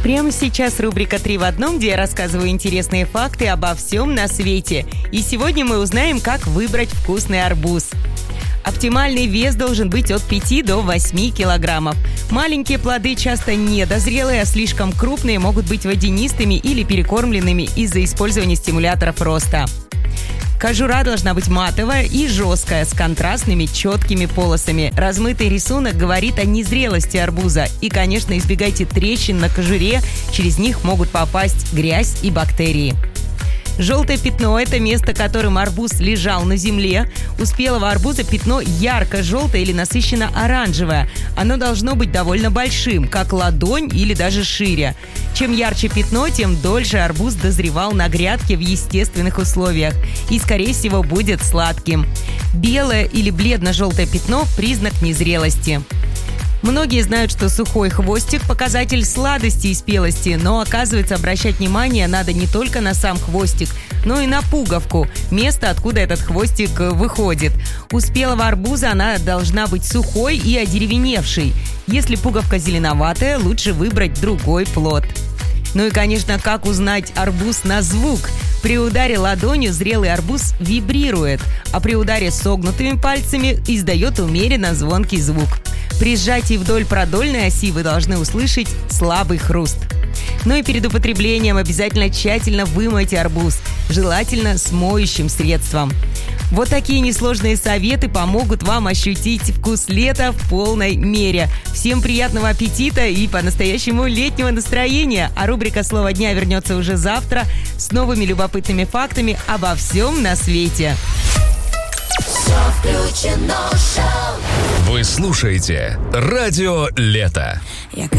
Прямо сейчас рубрика «Три в одном», где я рассказываю интересные факты обо всем на свете. И сегодня мы узнаем, как выбрать вкусный арбуз. Оптимальный вес должен быть от 5 до 8 килограммов. Маленькие плоды часто недозрелые, а слишком крупные могут быть водянистыми или перекормленными из-за использования стимуляторов роста. Кожура должна быть матовая и жесткая, с контрастными четкими полосами. Размытый рисунок говорит о незрелости арбуза. И, конечно, избегайте трещин на кожуре, через них могут попасть грязь и бактерии. Желтое пятно – это место, которым арбуз лежал на земле. У спелого арбуза пятно ярко-желтое или насыщенно оранжевое. Оно должно быть довольно большим, как ладонь или даже шире. Чем ярче пятно, тем дольше арбуз дозревал на грядке в естественных условиях и, скорее всего, будет сладким. Белое или бледно-желтое пятно – признак незрелости. Многие знают, что сухой хвостик – показатель сладости и спелости, но, оказывается, обращать внимание надо не только на сам хвостик, но и на пуговку – место, откуда этот хвостик выходит. У спелого арбуза она должна быть сухой и одеревеневшей. Если пуговка зеленоватая, лучше выбрать другой плод. Ну и, конечно, как узнать арбуз на звук? При ударе ладонью зрелый арбуз вибрирует, а при ударе согнутыми пальцами издает умеренно звонкий звук. При сжатии вдоль продольной оси вы должны услышать слабый хруст. Ну и перед употреблением обязательно тщательно вымойте арбуз, желательно с моющим средством. Вот такие несложные советы помогут вам ощутить вкус лета в полной мере. Всем приятного аппетита и по-настоящему летнего настроения. А рубрика «Слово дня» вернется уже завтра с новыми любопытными фактами обо всем на свете. Вы слушаете «Радио Лето».